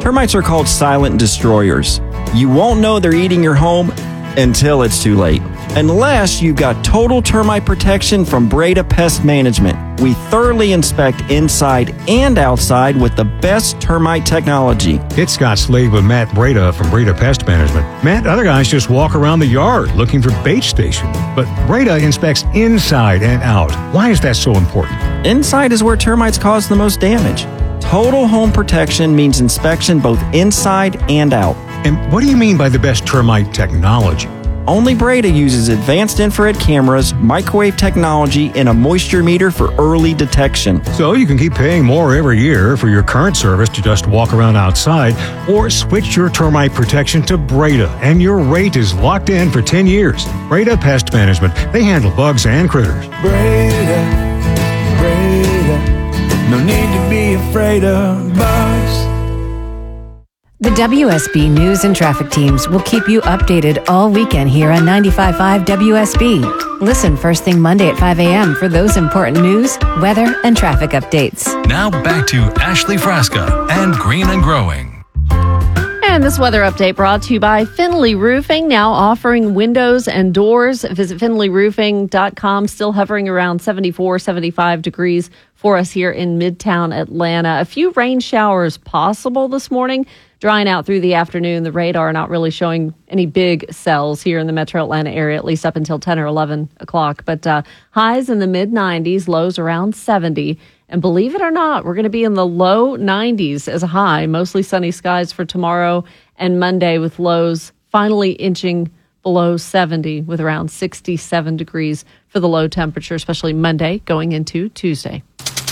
Termites are called silent destroyers. You won't know they're eating your home until it's too late. Unless you've got total termite protection from Breda Pest Management. We thoroughly inspect inside and outside with the best termite technology. It's Scott Slade with Matt Breda from Breda Pest Management. Matt, other guys just walk around the yard looking for bait stations, but Breda inspects inside and out. Why is that so important? Inside is where termites cause the most damage. Total home protection means inspection both inside and out. And what do you mean by the best termite technology? Only Breda uses advanced infrared cameras, microwave technology, and a moisture meter for early detection. So you can keep paying more every year for your current service to just walk around outside, or switch your termite protection to Breda, and your rate is locked in for 10 years. Breda Pest Management. They handle bugs and critters. Breda, no need to be afraid of bugs. The WSB News and Traffic teams will keep you updated all weekend here on 95.5 WSB. Listen first thing Monday at 5 a.m. for those important news, weather, and traffic updates. Now back to Ashley Frasca and Green and Growing. And this weather update brought to you by Finley Roofing, now offering windows and doors. Visit finleyroofing.com, still hovering around 74, 75 degrees for us here in Midtown Atlanta. A few rain showers possible this morning. Drying out through the afternoon. The radar not really showing any big cells here in the metro Atlanta area, at least up until 10 or 11 o'clock. But highs in the mid-90s, lows around 70. And believe it or not, we're going to be in the low 90s as a high. Mostly sunny skies for tomorrow and Monday, with lows finally inching below 70 with around 67 degrees for the low temperature, especially Monday going into Tuesday.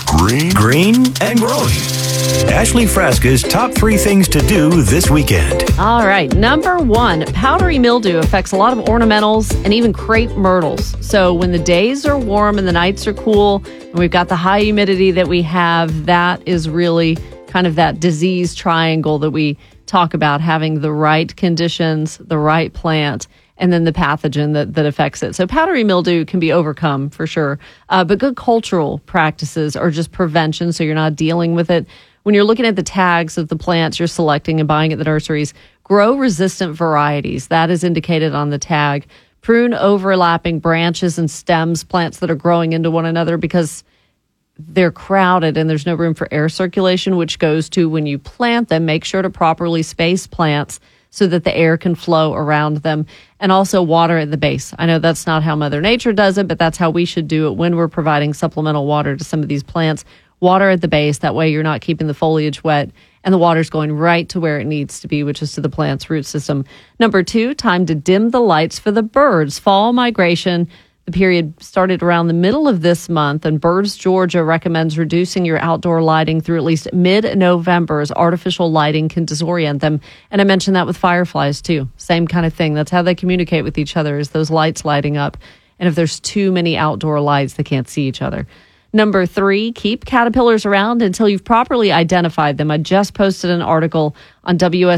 Green and Growing. Ashley Frasca's top 3 things to do this weekend. All right. Number 1, powdery mildew affects a lot of ornamentals and even crepe myrtles. So when the days are warm and the nights are cool, and we've got the high humidity that we have, that is really kind of that disease triangle that we talk about, having the right conditions, the right plant, and then the pathogen that affects it. So powdery mildew can be overcome for sure. But good cultural practices are just prevention, so you're not dealing with it. When you're looking at the tags of the plants you're selecting and buying at the nurseries, grow resistant varieties. That is indicated on the tag. Prune overlapping branches and stems, plants that are growing into one another, because they're crowded and there's no room for air circulation, which goes to when you plant them, make sure to properly space plants so that the air can flow around them, and also water at the base. I know that's not how Mother Nature does it, but that's how we should do it when we're providing supplemental water to some of these plants. Water at the base, that way you're not keeping the foliage wet and the water's going right to where it needs to be, which is to the plant's root system. Number 2, time to dim the lights for the birds. Fall migration, the period started around the middle of this month, and Birds Georgia recommends reducing your outdoor lighting through at least mid-November, as artificial lighting can disorient them. And I mentioned that with fireflies too. Same kind of thing. That's how they communicate with each other, is those lights lighting up. And if there's too many outdoor lights, they can't see each other. Number 3, keep caterpillars around until you've properly identified them. I just posted an article on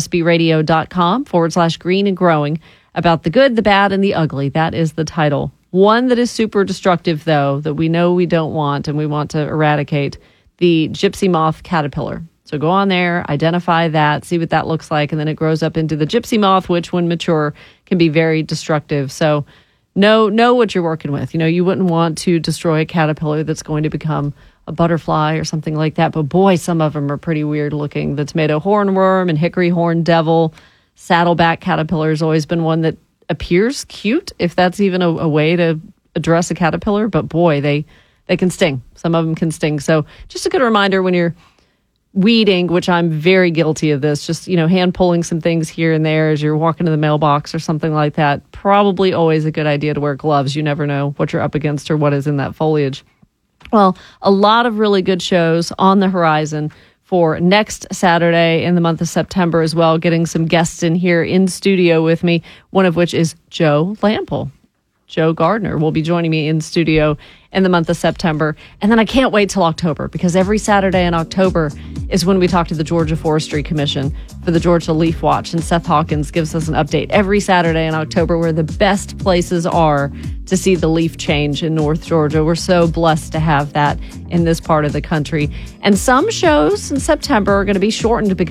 WSBradio.com/green and growing about the good, the bad, and the ugly. That is the title. One that is super destructive, though, that we know we don't want and we want to eradicate, the gypsy moth caterpillar. So go on there, identify that, see what that looks like, and then it grows up into the gypsy moth, which when mature can be very destructive. So know what you're working with. You know, you wouldn't want to destroy a caterpillar that's going to become a butterfly or something like that. But boy, some of them are pretty weird looking. The tomato hornworm and hickory horn devil, saddleback caterpillar has always been one that appears cute, if that's even a way to address a caterpillar. But boy, they can sting. Some of them can sting. So just a good reminder when you're weeding, which I'm very guilty of this, just, hand pulling some things here and there as you're walking to the mailbox or something like that. Probably always a good idea to wear gloves. You never know what you're up against or what is in that foliage. Well, a lot of really good shows on the horizon for next Saturday in the month of September as well. Getting some guests in here in studio with me, one of which is Joe Lample. Joe Gardner will be joining me in studio in the month of September. And then I can't wait till October, because every Saturday in October is when we talk to the Georgia Forestry Commission for the Georgia Leaf Watch. And Seth Hawkins gives us an update every Saturday in October where the best places are to see the leaf change in North Georgia. We're so blessed to have that in this part of the country. And some shows in September are going to be shortened because